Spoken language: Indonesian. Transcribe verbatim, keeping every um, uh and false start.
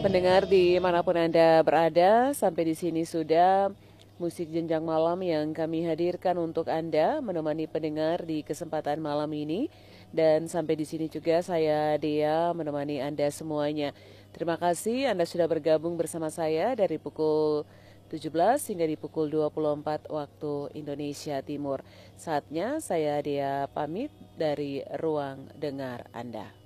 Pendengar dimanapun Anda berada, sampai di sini sudah musik jenjang malam yang kami hadirkan untuk Anda, menemani pendengar di kesempatan malam ini. Dan sampai di sini juga saya Dea menemani Anda semuanya. Terima kasih Anda sudah bergabung bersama saya dari pukul tujuh belas hingga di pukul dua puluh empat waktu Indonesia Timur. Saatnya saya Dea pamit dari ruang dengar Anda.